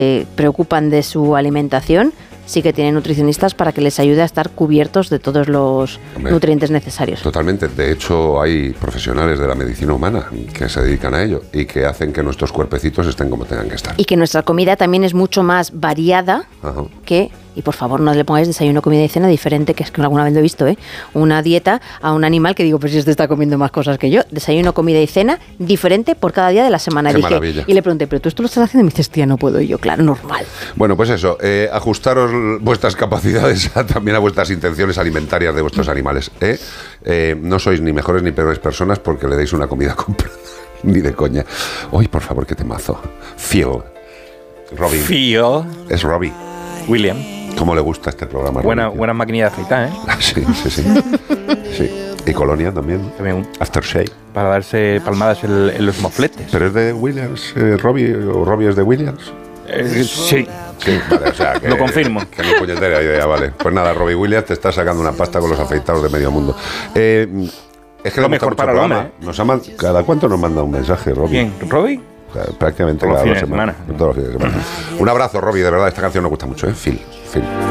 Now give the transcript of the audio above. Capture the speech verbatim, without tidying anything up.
eh, preocupan de su alimentación, sí que tienen nutricionistas para que les ayude a estar cubiertos de todos los Hombre, nutrientes necesarios. Totalmente. De hecho, hay profesionales de la medicina humana que se dedican a ello y que hacen que nuestros cuerpecitos estén como tengan que estar. Y que nuestra comida también es mucho más variada Ajá. que... Y por favor, no le pongáis desayuno, comida y cena diferente, que es que alguna vez lo he visto, ¿eh? Una dieta a un animal que digo, pues si este está comiendo más cosas que yo. Desayuno, comida y cena diferente por cada día de la semana. Qué Dije, maravilla. Y le pregunté, ¿pero tú esto lo estás haciendo? Y me dices, tía, no puedo. Y yo, claro, normal. Bueno, pues eso, eh, ajustaros vuestras capacidades a, también a vuestras intenciones alimentarias de vuestros animales. ¿eh? Eh, no sois ni mejores ni peores personas porque le deis una comida comprada. Ni de coña. Hoy, por favor, qué temazo. Phil. Robin. Phil. Es Robbie. William. ¿Cómo le gusta este programa? Buena, buena maquinilla de afeitar, ¿eh? Sí, sí, sí. sí. Y Colonia también. también Aftershave. Para darse palmadas en, en los mofletes. ¿Pero es de Williams, eh, Robbie, o Robbie es de Williams? Eh, sí. Sí, vale, o sea que... Lo confirmo. Que no puñetera idea, vale. Pues nada, Robbie Williams te está sacando una pasta con los afeitados de medio mundo. Eh, es que lo mejor para el hombre. Nos ha, ¿Cada cuánto nos manda un mensaje, Robbie? ¿Quién? ¿Robbie? Prácticamente todos cada los dos semanas. Todos los fines de semana. Un abrazo, Robbie, de verdad, esta canción nos gusta mucho, ¿eh? Phil, Phil.